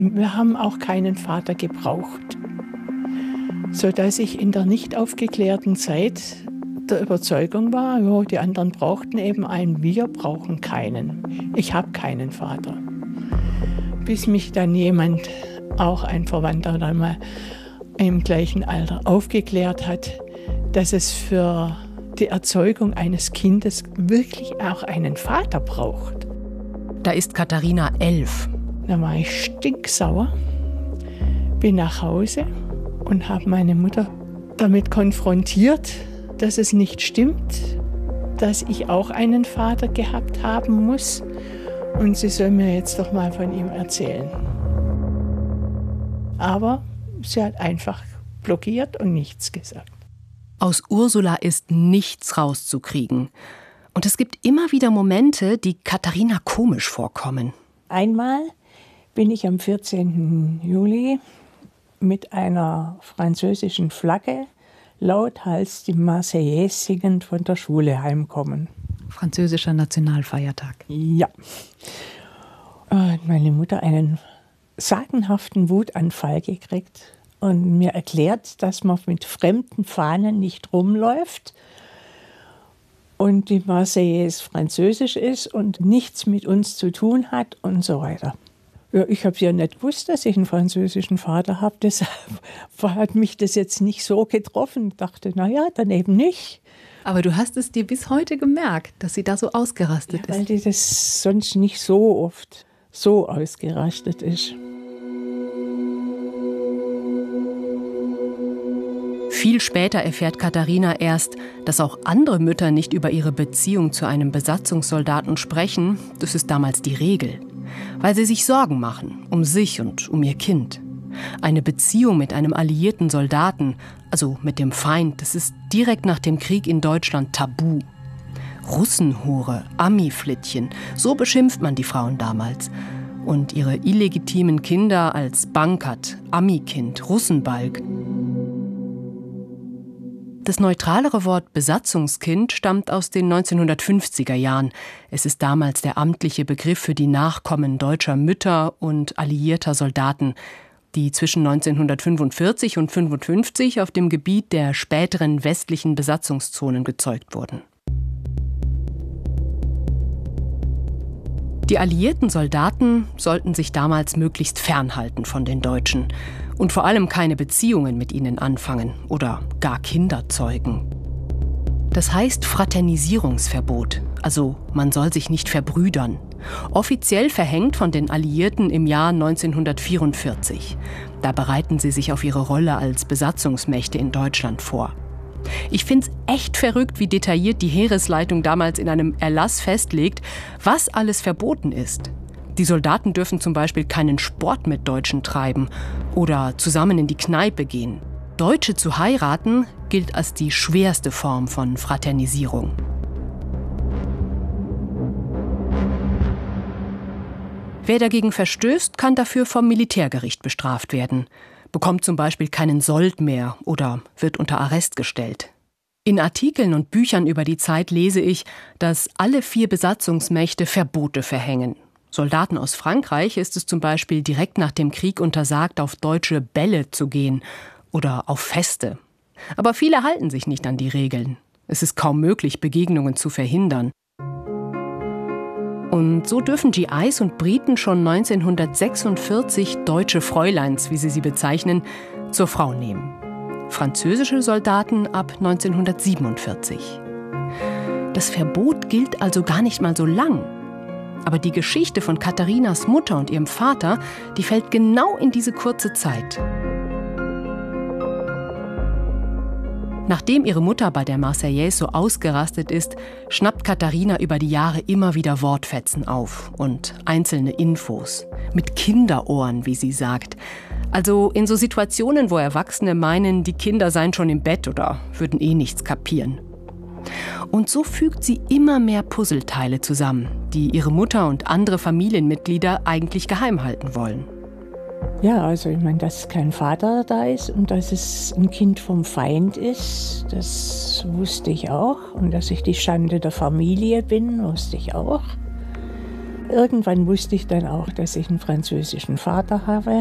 Wir haben auch keinen Vater gebraucht, sodass ich in der nicht aufgeklärten Zeit der Überzeugung war, ja, die anderen brauchten eben einen, wir brauchen keinen. Ich habe keinen Vater. Bis mich dann jemand, auch ein Verwandter, dann mal im gleichen Alter aufgeklärt hat, dass es für die Erzeugung eines Kindes wirklich auch einen Vater braucht. Da ist Katharina 11. Da war ich stinksauer, bin nach Hause und habe meine Mutter damit konfrontiert, dass es nicht stimmt, dass ich auch einen Vater gehabt haben muss und sie soll mir jetzt doch mal von ihm erzählen. Aber sie hat einfach blockiert und nichts gesagt. Aus Ursula ist nichts rauszukriegen. Und es gibt immer wieder Momente, die Katharina komisch vorkommen. Einmal bin ich am 14. Juli mit einer französischen Flagge lauthals die Marseillaise singend von der Schule heimkommen. Französischer Nationalfeiertag. Ja. Und meine Mutter einen sagenhaften Wutanfall gekriegt und mir erklärt, dass man mit fremden Fahnen nicht rumläuft und die Marseillaise französisch ist und nichts mit uns zu tun hat und so weiter. Ja, ich habe ja nicht gewusst, dass ich einen französischen Vater habe. Deshalb hat mich das jetzt nicht so getroffen. Ich dachte, naja, dann eben nicht. Aber du hast es dir bis heute gemerkt, dass sie da so ausgerastet ist. Weil die das sonst nicht so oft so ausgerastet ist. Viel später erfährt Katharina erst, dass auch andere Mütter nicht über ihre Beziehung zu einem Besatzungssoldaten sprechen. Das ist damals die Regel. Weil sie sich Sorgen machen, um sich und um ihr Kind. Eine Beziehung mit einem alliierten Soldaten, also mit dem Feind, das ist direkt nach dem Krieg in Deutschland tabu. Russenhure, Ami-Flittchen, so beschimpft man die Frauen damals. Und ihre illegitimen Kinder als Bankert, Ami-Kind, Russenbalg. Das neutralere Wort Besatzungskind stammt aus den 1950er Jahren. Es ist damals der amtliche Begriff für die Nachkommen deutscher Mütter und alliierter Soldaten, die zwischen 1945 und 1955 auf dem Gebiet der späteren westlichen Besatzungszonen gezeugt wurden. Die alliierten Soldaten sollten sich damals möglichst fernhalten von den Deutschen und vor allem keine Beziehungen mit ihnen anfangen oder gar Kinder zeugen. Das heißt Fraternisierungsverbot, also man soll sich nicht verbrüdern. Offiziell verhängt von den Alliierten im Jahr 1944. Da bereiten sie sich auf ihre Rolle als Besatzungsmächte in Deutschland vor. Ich finde es echt verrückt, wie detailliert die Heeresleitung damals in einem Erlass festlegt, was alles verboten ist. Die Soldaten dürfen zum Beispiel keinen Sport mit Deutschen treiben oder zusammen in die Kneipe gehen. Deutsche zu heiraten gilt als die schwerste Form von Fraternisierung. Wer dagegen verstößt, kann dafür vom Militärgericht bestraft werden, bekommt zum Beispiel keinen Sold mehr oder wird unter Arrest gestellt. In Artikeln und Büchern über die Zeit lese ich, dass alle 4 Besatzungsmächte Verbote verhängen. Soldaten aus Frankreich ist es zum Beispiel direkt nach dem Krieg untersagt, auf deutsche Bälle zu gehen oder auf Feste. Aber viele halten sich nicht an die Regeln. Es ist kaum möglich, Begegnungen zu verhindern. Und so dürfen GIs und Briten schon 1946 deutsche Fräuleins, wie sie bezeichnen, zur Frau nehmen. Französische Soldaten ab 1947. Das Verbot gilt also gar nicht mal so lang. Aber die Geschichte von Katharinas Mutter und ihrem Vater, die fällt genau in diese kurze Zeit. Nachdem ihre Mutter bei der Marseillaise so ausgerastet ist, schnappt Katharina über die Jahre immer wieder Wortfetzen auf und einzelne Infos. Mit Kinderohren, wie sie sagt. Also in so Situationen, wo Erwachsene meinen, die Kinder seien schon im Bett oder würden eh nichts kapieren. Und so fügt sie immer mehr Puzzleteile zusammen, die ihre Mutter und andere Familienmitglieder eigentlich geheim halten wollen. Ja, also ich meine, dass kein Vater da ist und dass es ein Kind vom Feind ist, das wusste ich auch. Und dass ich die Schande der Familie bin, wusste ich auch. Irgendwann wusste ich dann auch, dass ich einen französischen Vater habe.